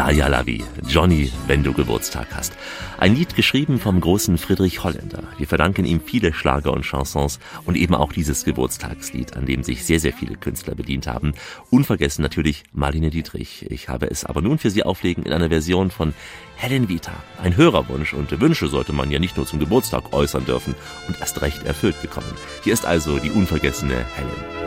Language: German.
Daria Lavi, Johnny, wenn du Geburtstag hast. Ein Lied geschrieben vom großen Friedrich Holländer. Wir verdanken ihm viele Schlager und Chansons und eben auch dieses Geburtstagslied, an dem sich sehr, sehr viele Künstler bedient haben. Unvergessen natürlich Marlene Dietrich. Ich habe es aber nun für Sie auflegen in einer Version von Helen Vita. Ein Hörerwunsch, und Wünsche sollte man ja nicht nur zum Geburtstag äußern dürfen und erst recht erfüllt bekommen. Hier ist also die unvergessene Helen.